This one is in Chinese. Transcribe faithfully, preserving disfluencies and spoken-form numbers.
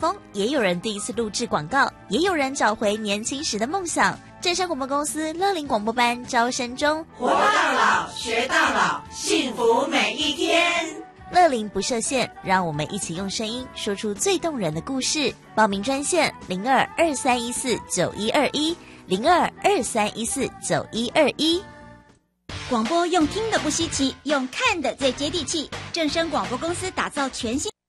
风，也有人第一次录制广告，也有人找回年轻时的梦想。正声广播公司乐龄广播班招生中， 活到老，学到老，幸福每一天。 乐龄不设限，让我们一起用声音说出最动人的故事。报名专线零二二三一四九一二一零二二三一四九一二一。 广播用听的不稀奇，用看的最接地气。正声广播公司打造全新。